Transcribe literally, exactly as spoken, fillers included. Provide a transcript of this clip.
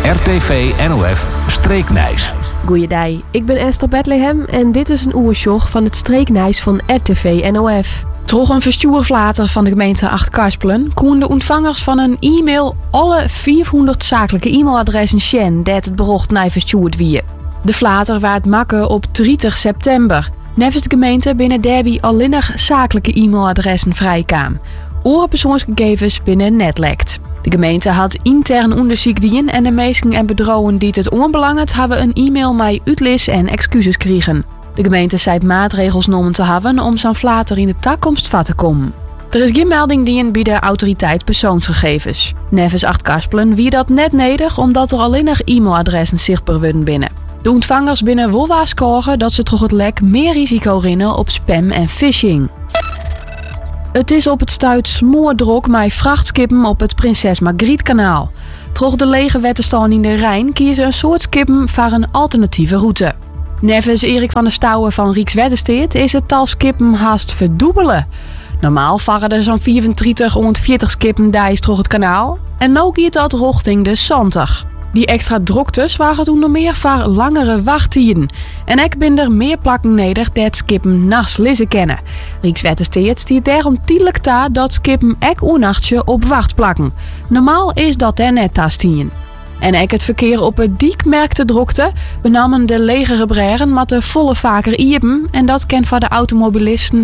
R T V N O F Streeknijs. Goeiedag, ik ben Esther Bethlehem en dit is een oersjog van het Streeknijs van R T V N O F. Troch een verstuurflater van de gemeente Acht-Karspelen koen de ontvangers van een e-mail alle vierhonderd zakelijke e-mailadressen shen dat het berocht naar verstuurd wie. De flater waard makken op dertig september. Nevens de gemeente binnen derby alleen nog zakelijke e-mailadressen vrijkam. Oren persoonsgegevens binnen net lekt. De gemeente had intern onderzoek dien en de mensen en bedrouwen die het onbelangt hebben een e-mail met uitlis en excuses kregen. De gemeente zei maatregels genomen te hebben om zo'n flater in de toekomst vat te komen. Er is geen melding dien bij de autoriteit persoonsgegevens. Nevens Acht-Karspelen wie dat net nodig omdat er alleen nog e-mailadressen zichtbaar worden binnen. De ontvangers binnen Wolwa scoren dat ze toch het lek meer risico rennen op spam en phishing. Het is op het stuit smoordrok met vrachtskippen op het Prinses Margrietkanaal. Troch de lege wettenstaan in de Rijn kiezen een soort skippen voor een alternatieve route. Nevens Erik van der Stouwen van Rijkswaterstaat is het tal skippen haast verdubbelen. Normaal varen er zo'n vierentwintig tot veertig skippen daar troch het kanaal. En nu gaat dat richting de zestig. Die extra droktes waren toen nog meer voor langere wachttijden. En ik ben er meer plakken neder dat skippen nachts lissen kennen. Rijkswaterstaat stiert daarom tijdelijk ta dat skippen ek oernachtje op wachtplakken. Normaal is dat er net tastien. En ik het verkeer op het diek merkte drokte, benamen de legere breren met de volle vaker iepen en dat kent voor de automobilisten